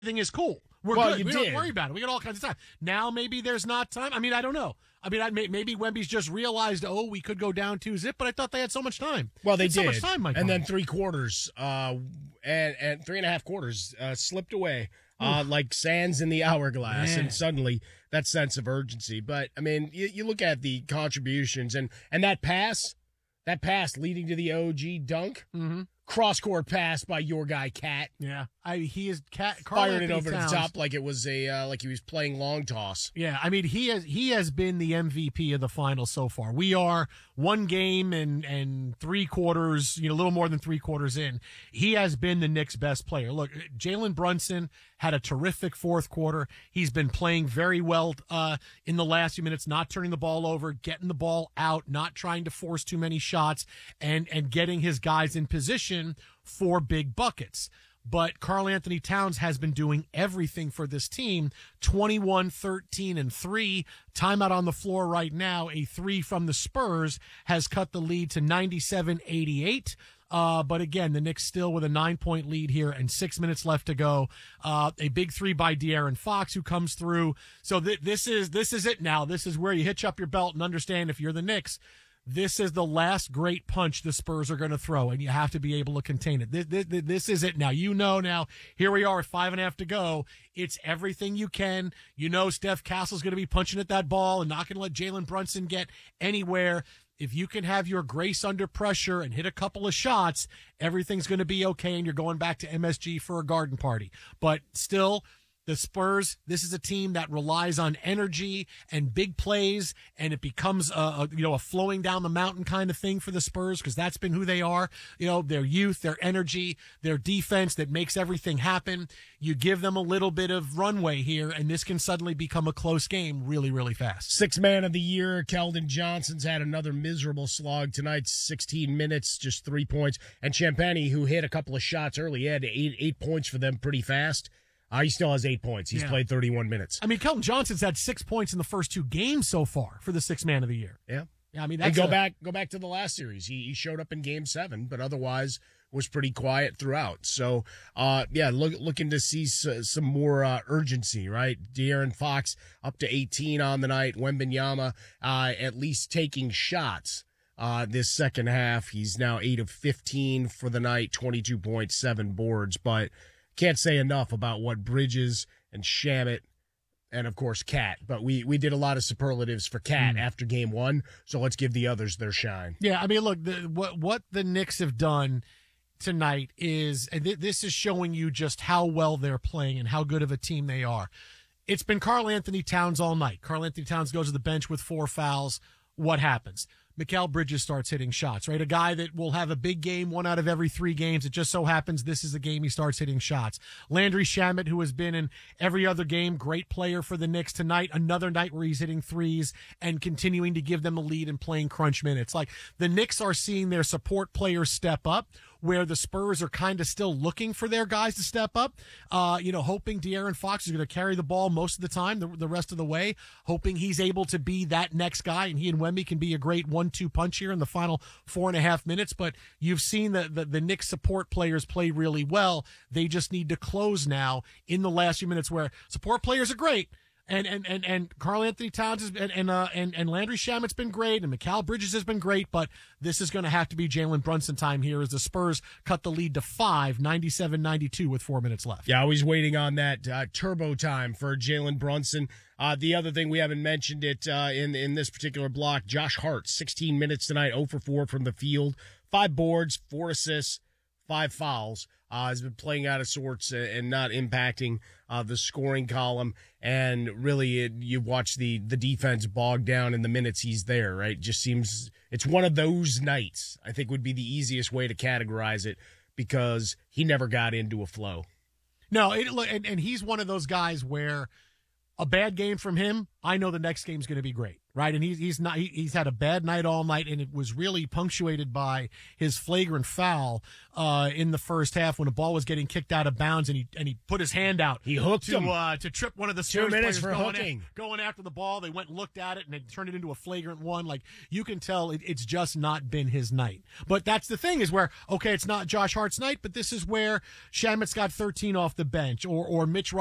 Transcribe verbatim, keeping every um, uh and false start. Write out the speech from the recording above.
everything is cool. We're well, good. You we did. don't worry about it. We got all kinds of time. Now maybe there's not time. I mean, I don't know. I mean, I, maybe Wemby's just realized, oh, we could go down two zip, but I thought they had so much time. Well, they did. did. So much time, Mike. And then three quarters, uh, and, and three and a half quarters uh, slipped away uh, like sands in the hourglass. Man. And suddenly that sense of urgency. But, I mean, you, you look at the contributions and, and that pass, that pass leading to the O G dunk. Mm-hmm. Cross-court pass by your guy, Cat. Yeah, I, he is Cat. Fired it over Towns. the top like it was a uh, like he was playing long toss. Yeah, I mean he has he has been the M V P of the final so far. We are one game and and three quarters, you know, a little more than three quarters in. He has been the Knicks' best player. Look, Jalen Brunson had a terrific fourth quarter. He's been playing very well uh, in the last few minutes, not turning the ball over, getting the ball out, not trying to force too many shots, and and getting his guys in position for big buckets. But Karl Anthony Towns has been doing everything for this team. twenty-one, thirteen, and three. Timeout on the floor right now. A three from the Spurs has cut the lead to ninety-seven eighty-eight. Uh, but again, the Knicks still with a nine-point lead here and six minutes left to go. Uh, a big three by De'Aaron Fox who comes through. So th- this is this is it now. This is where you hitch up your belt and understand if you're the Knicks, this is the last great punch the Spurs are going to throw, and you have to be able to contain it. This, this, this is it now. You know now, here we are with five and a half to go. It's everything you can. You know Steph Castle's going to be punching at that ball and not going to let Jalen Brunson get anywhere. If you can have your grace under pressure and hit a couple of shots, everything's going to be okay, and you're going back to M S G for a garden party. But still, the Spurs, this is a team that relies on energy and big plays, and it becomes a, a you know a flowing down the mountain kind of thing for the Spurs because that's been who they are. You know, their youth, their energy, their defense that makes everything happen. You give them a little bit of runway here, and this can suddenly become a close game really, really fast. Sixth man of the year, Keldon Johnson's had another miserable slog tonight, sixteen minutes, just three points. And Champagnie, who hit a couple of shots early, he had eight, eight points for them pretty fast. Uh, he still has eight points. He's yeah. played thirty-one minutes. I mean, Keldon Johnson's had six points in the first two games so far for the sixth man of the year. Yeah. Yeah, I mean, that's and go a, back go back to the last series. He, he showed up in game seven, but otherwise was pretty quiet throughout. So, uh, yeah, look, looking to see s- some more uh, urgency, right? De'Aaron Fox up to eighteen on the night. Wembanyama uh, at least taking shots. Uh, this second half, he's now eight of fifteen for the night, twenty-two point seven boards, but can't say enough about what Bridges and Shamet and, of course, Cat. But we, we did a lot of superlatives for Cat mm. after game one, so let's give the others their shine. Yeah, I mean, look, the, what what the Knicks have done tonight is and th- this is showing you just how well they're playing and how good of a team they are. It's been Karl Anthony Towns all night. Karl Anthony Towns goes to the bench with four fouls. What happens? Mikal Bridges starts hitting shots, right? A guy that will have a big game one out of every three games. It just so happens this is the game he starts hitting shots. Landry Shamet, who has been in every other game, great player for the Knicks tonight. Another night where he's hitting threes and continuing to give them a lead and playing crunch minutes. Like the Knicks are seeing their support players step up, where the Spurs are kind of still looking for their guys to step up, uh, you know, hoping De'Aaron Fox is going to carry the ball most of the time, the, the rest of the way, hoping he's able to be that next guy, and he and Wemby can be a great one two punch here in the final four and a half minutes. But you've seen the, the, the Knicks support players play really well. They just need to close now in the last few minutes where support players are great. And and and and Karl Anthony Towns has, and and, uh, and and Landry Shamet's been great, and Mikal Bridges has been great, but this is going to have to be Jalen Brunson time here as the Spurs cut the lead to five, ninety-seven ninety-two with four minutes left. Yeah, always waiting on that uh, turbo time for Jalen Brunson. Uh, the other thing we haven't mentioned it uh, in in this particular block, Josh Hart, sixteen minutes tonight, zero for four from the field, five boards, four assists, five fouls. Uh, has been playing out of sorts and not impacting uh, the scoring column. And really, it, you watch the, the defense bog down in the minutes he's there, right? Just seems it's one of those nights, I think would be the easiest way to categorize it, because he never got into a flow. No, it, and, and he's one of those guys where a bad game from him, I know the next game's going to be great, right? And he's he's not he, he's had a bad night all night, and it was really punctuated by his flagrant foul uh, in the first half when the ball was getting kicked out of bounds, and he and he put his hand out. He hooked to him uh, to trip one of the Two Spurs minutes players for going, hooking. a, going after the ball. They went and looked at it, and it turned it into a flagrant one. Like, you can tell it, it's just not been his night. But that's the thing, is where, okay, it's not Josh Hart's night, but this is where Shamet's got thirteen off the bench, or or Mitch